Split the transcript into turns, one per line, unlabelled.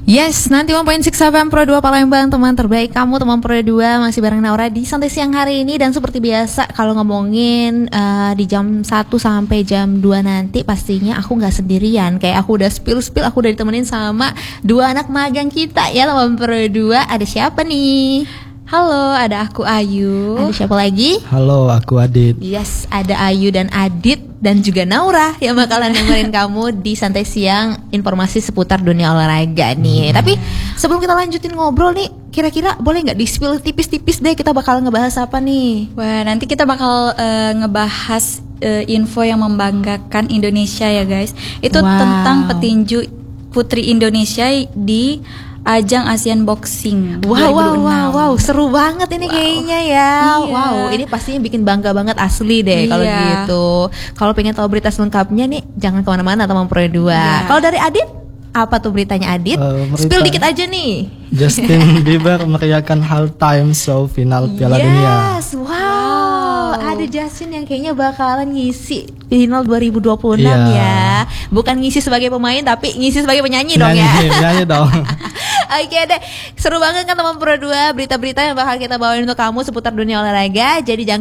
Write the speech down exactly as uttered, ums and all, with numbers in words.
Yes, nanti satu koma enam F M Pro dua Palembang, teman terbaik kamu, teman Pro dua, masih bareng Naura di Santai Siang hari ini. Dan seperti biasa kalau ngomongin uh, di jam satu sampai jam dua nanti pastinya aku gak sendirian. Kayak aku udah spill-spill, aku udah ditemenin sama dua anak magang kita ya, teman Pro dua. Ada siapa nih?
Halo, ada aku Ayu.
Ada siapa lagi?
Halo, aku Adit.
Yes, ada Ayu dan Adit dan juga Naura yang bakalan dengerin kamu di Santai Siang, informasi seputar dunia olahraga nih. Hmm. Tapi sebelum kita lanjutin ngobrol nih, kira-kira boleh nggak di-spill tipis-tipis deh, kita bakal ngebahas apa nih?
Wah, nanti kita bakal uh, ngebahas uh, info yang membanggakan Indonesia ya guys. Itu
wow.
tentang petinju putri Indonesia di ajang Asian Boxing.
Wow, wow, wow, wow, seru banget ini wow. kayaknya ya.
Iya.
Wow, ini pastinya bikin bangga banget asli deh iya. kalau gitu. Kalau pengen tahu berita selengkapnya nih, jangan kemana-mana teman Pro dua. Iya. Kalau dari Adit, apa tuh beritanya Adit? Uh, berita Spill dikit aja nih.
Justin Bieber meriahkan halftime show final Piala
yes,
Dunia.
Yes, wow. wow. Ada Justin yang kayaknya bakalan ngisi final dua ribu dua puluh enam yeah. ya. Bukan ngisi sebagai pemain, tapi ngisi sebagai penyanyi, penyanyi dong ya.
Penyanyi dong.
Oke deh, seru banget kan teman Pro dua, berita-berita yang bakal kita bawain untuk kamu seputar dunia olahraga. Jadi jangan